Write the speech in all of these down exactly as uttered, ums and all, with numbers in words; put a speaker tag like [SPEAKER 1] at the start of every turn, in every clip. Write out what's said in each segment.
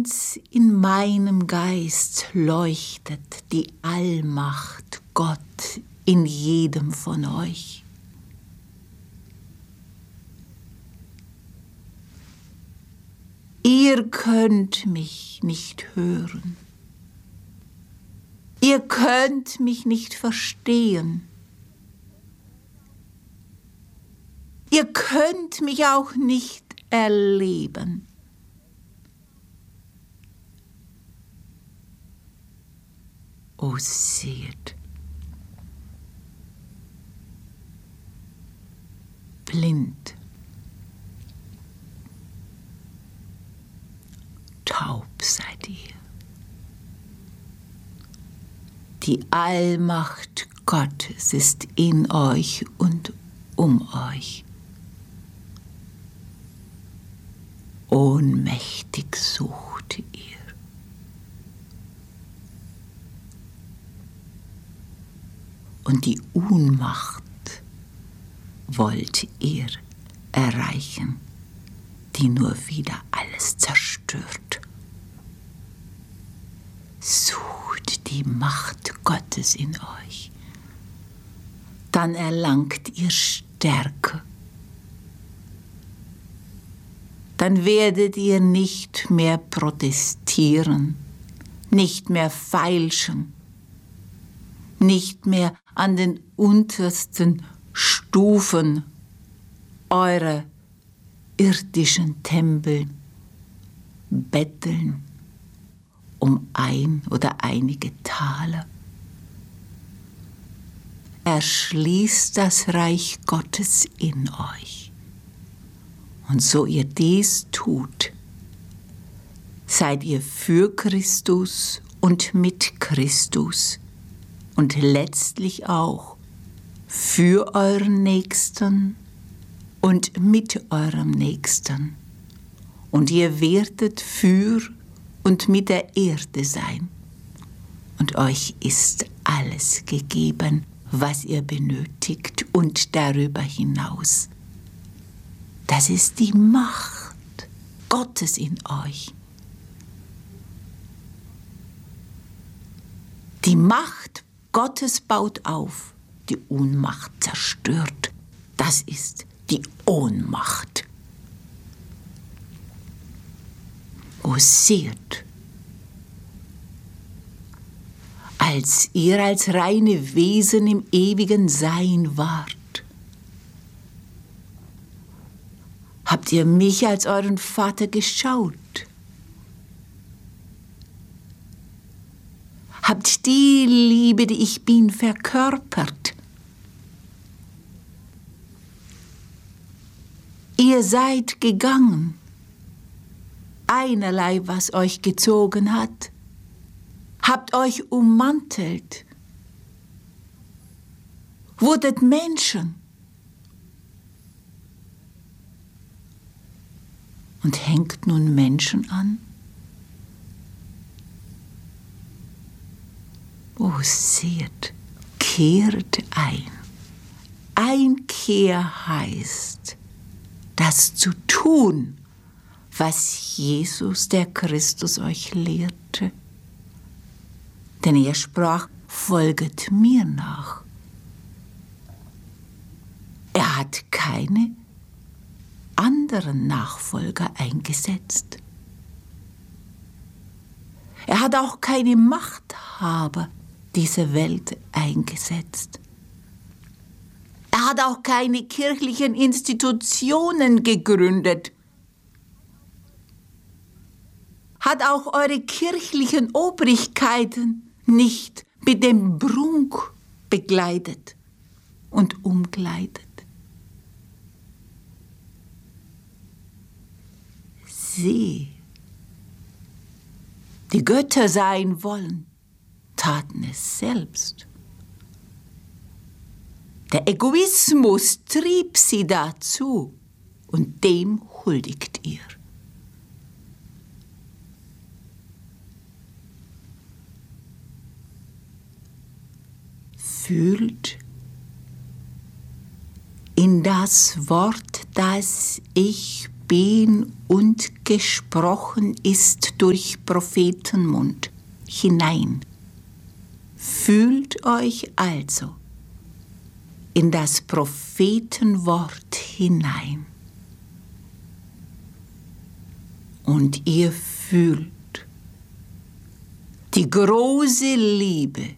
[SPEAKER 1] Ganz in meinem Geist leuchtet die Allmacht Gott in jedem von euch. Ihr könnt mich nicht hören. Ihr könnt mich nicht verstehen. Ihr könnt mich auch nicht erleben. O seht, blind, taub seid ihr. Die Allmacht Gottes ist in euch und um euch. Ohnmächtig sucht ihr. Und die Ohnmacht wollt ihr erreichen, die nur wieder alles zerstört. Sucht die Macht Gottes in euch, dann erlangt ihr Stärke. Dann werdet ihr nicht mehr protestieren, nicht mehr feilschen, nicht mehr an den untersten Stufen eurer irdischen Tempel betteln um ein oder einige Taler. Erschließt das Reich Gottes in euch. Und so ihr dies tut, seid ihr für Christus und mit Christus und letztlich auch für euren Nächsten und mit eurem Nächsten. Und ihr werdet für und mit der Erde sein. Und euch ist alles gegeben, was ihr benötigt und darüber hinaus. Das ist die Macht Gottes in euch. Die Macht Gottes baut auf, die Ohnmacht zerstört. Das ist die Ohnmacht. O seht, als ihr als reine Wesen im ewigen Sein wart, habt ihr mich als euren Vater geschaut, habt die Liebe, die ich bin, verkörpert. Ihr seid gegangen, einerlei, was euch gezogen hat, habt euch ummantelt, wurdet Menschen und hängt nun Menschen an? O seht, kehrt ein. Einkehr heißt, das zu tun, was Jesus, der Christus, euch lehrte. Denn er sprach, folget mir nach. Er hat keine anderen Nachfolger eingesetzt. Er hat auch keine Machthaber dieser Welt eingesetzt. Er hat auch keine kirchlichen Institutionen gegründet. Hat auch eure kirchlichen Obrigkeiten nicht mit dem Prunk begleitet und umkleidet. Sie, die Götter sein wollen, taten es selbst. Der Egoismus trieb sie dazu und dem huldigt ihr. Fühlt in das Wort, das ich gebeen und gesprochen ist durch Prophetenmund hinein. Fühlt euch also in das Prophetenwort hinein. Und ihr fühlt die große Liebe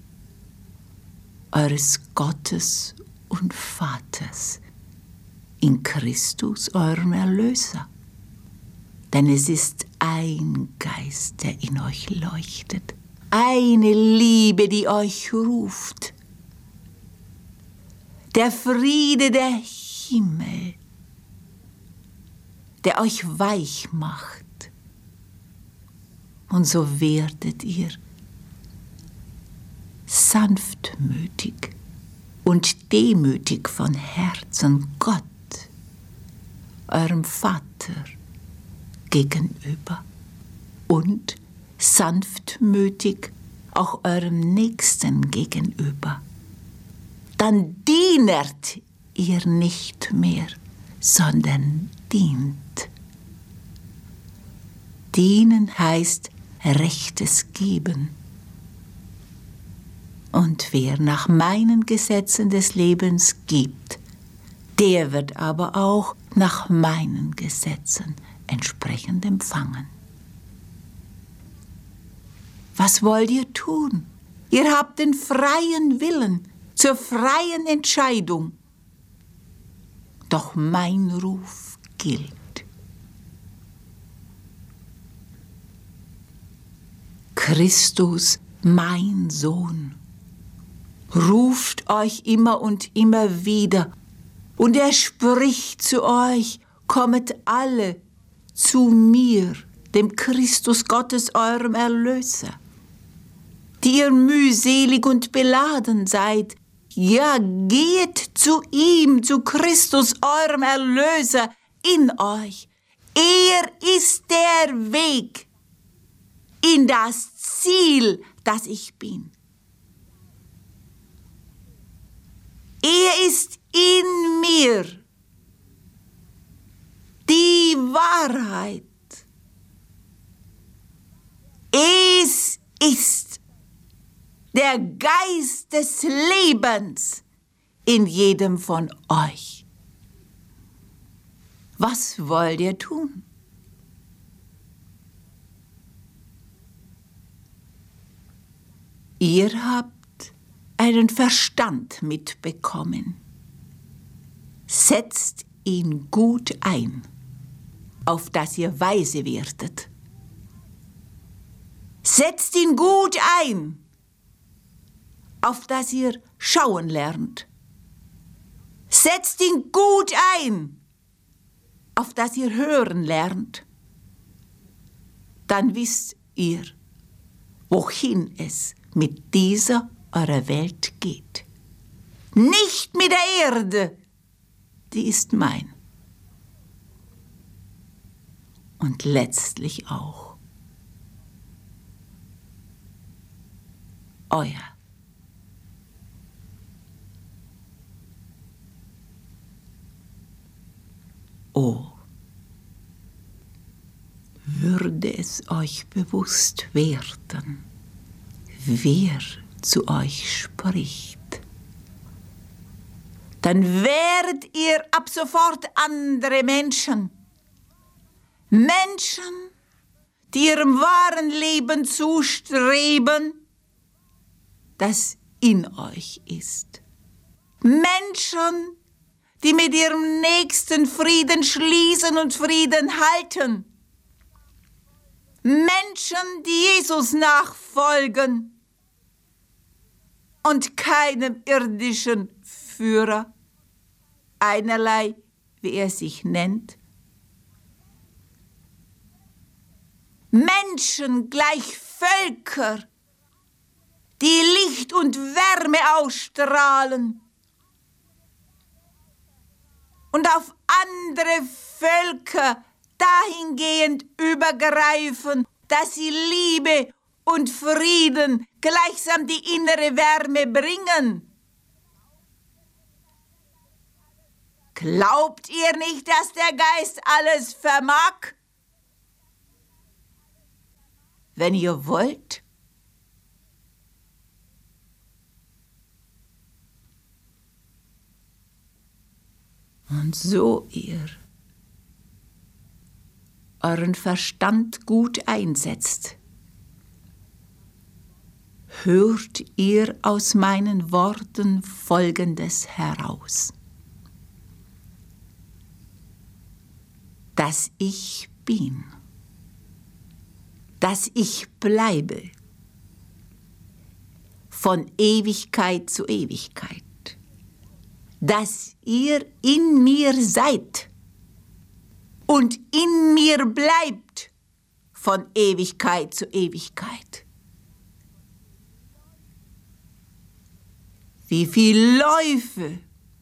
[SPEAKER 1] eures Gottes und Vaters in Christus, eurem Erlöser. Denn es ist ein Geist, der in euch leuchtet, eine Liebe, die euch ruft, der Friede der Himmel, der euch weich macht. Und so werdet ihr sanftmütig und demütig von Herzen Gott, eurem Vater, gegenüber und sanftmütig auch eurem Nächsten gegenüber. Dann dienet ihr nicht mehr, sondern dient. Dienen heißt Rechtes geben. Und wer nach meinen Gesetzen des Lebens gibt, der wird aber auch nach meinen Gesetzen entsprechend empfangen. Was wollt ihr tun? Ihr habt den freien Willen zur freien Entscheidung. Doch mein Ruf gilt. Christus, mein Sohn, ruft euch immer und immer wieder, und er spricht zu euch: Kommet alle zu mir, dem Christus Gottes, eurem Erlöser, die ihr mühselig und beladen seid. Ja, geht zu ihm, zu Christus, eurem Erlöser, in euch. Er ist der Weg in das Ziel, das ich bin. Er ist in mir die Wahrheit. Es ist der Geist des Lebens in jedem von euch. Was wollt ihr tun? Ihr habt einen Verstand mitbekommen. Setzt ihn gut ein, auf dass ihr weise werdet. Setzt ihn gut ein, auf dass ihr schauen lernt. Setzt ihn gut ein, auf dass ihr hören lernt. Dann wisst ihr, wohin es mit dieser eurer Welt geht. Nicht mit der Erde, die ist mein. Und letztlich auch euer. Oh, würde es euch bewusst werden, wer zu euch spricht, dann werdet ihr ab sofort andere Menschen, Menschen, die ihrem wahren Leben zustreben, das in euch ist. Menschen, die mit ihrem Nächsten Frieden schließen und Frieden halten. Menschen, die Jesus nachfolgen und keinem irdischen Führer, einerlei, wie er sich nennt. Menschen gleich Völker, die Licht und Wärme ausstrahlen und auf andere Völker dahingehend übergreifen, dass sie Liebe und Frieden, gleichsam die innere Wärme bringen. Glaubt ihr nicht, dass der Geist alles vermag? Wenn ihr wollt. Und so ihr euren Verstand gut einsetzt, hört ihr aus meinen Worten Folgendes heraus: Dass ich bin, dass ich bleibe, von Ewigkeit zu Ewigkeit, dass ihr in mir seid und in mir bleibt, von Ewigkeit zu Ewigkeit. Wie viel Läufe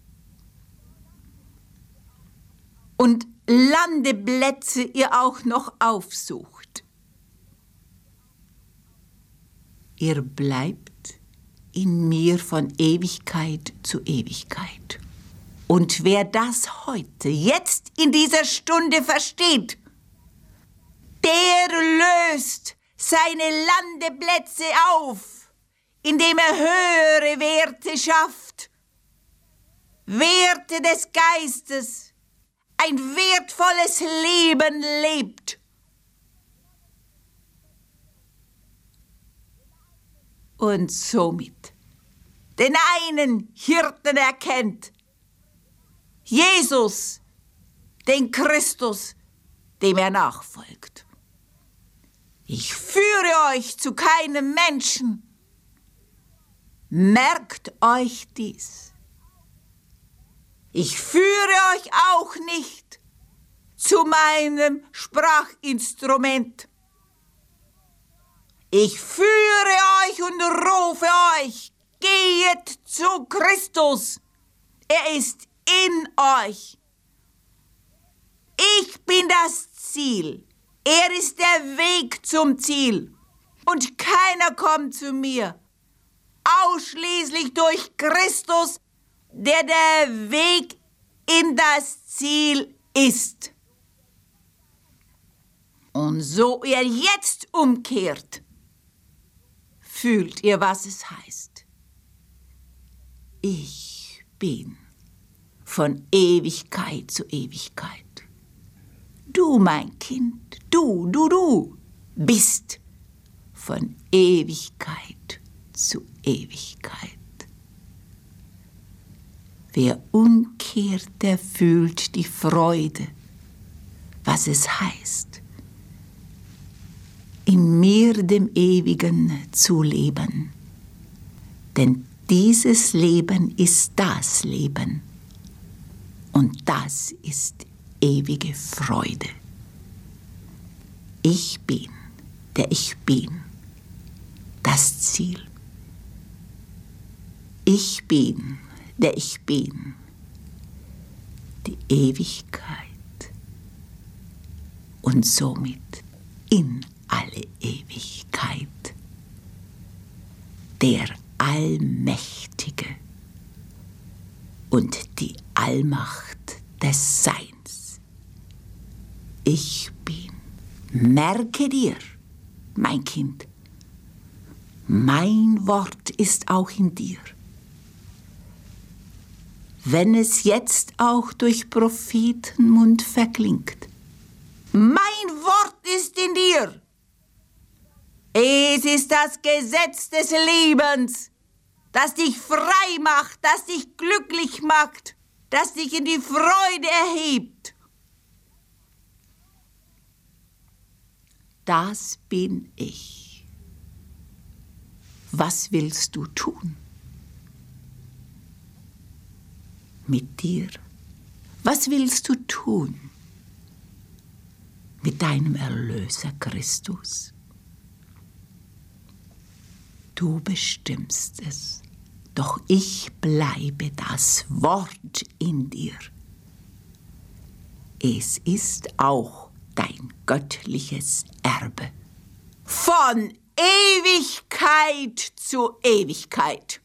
[SPEAKER 1] und Landeplätze ihr auch noch aufsucht. Ihr bleibt in mir von Ewigkeit zu Ewigkeit. Und wer das heute, jetzt in dieser Stunde versteht, der löst seine Landeplätze auf, indem er höhere Werte schafft, Werte des Geistes, ein wertvolles Leben lebt. Und somit den einen Hirten erkennt, Jesus, den Christus, dem er nachfolgt. Ich führe euch zu keinem Menschen. Merkt euch dies. Ich führe euch auch nicht zu meinem Sprachinstrument. Ich führe euch und rufe euch, gehet zu Christus. Er ist in euch. Ich bin das Ziel. Er ist der Weg zum Ziel. Und keiner kommt zu mir. Ausschließlich durch Christus, der der Weg in das Ziel ist. Und so ihr jetzt umkehrt, fühlt ihr, was es heißt. Ich bin von Ewigkeit zu Ewigkeit. Du, mein Kind, du, du, du bist von Ewigkeit zu Ewigkeit. Wer umkehrt, der fühlt die Freude, was es heißt, in mir, dem Ewigen, zu leben. Denn dieses Leben ist das Leben. Und das ist ewige Freude. Ich bin, der ich bin, das Ziel. Ich bin, der ich bin, die Ewigkeit und somit in alle Ewigkeit. Der Allmächtige und die Allmacht des Seins. Ich bin. Merke dir, mein Kind, mein Wort ist auch in dir. Wenn es jetzt auch durch Prophetenmund verklingt. Mein Wort ist in dir. Es ist das Gesetz des Lebens, das dich frei macht, das dich glücklich macht, das dich in die Freude erhebt. Das bin ich. Was willst du tun? Mit dir? Was willst du tun mit deinem Erlöser Christus? Du bestimmst es, doch ich bleibe das Wort in dir. Es ist auch dein göttliches Erbe. Von Ewigkeit zu Ewigkeit.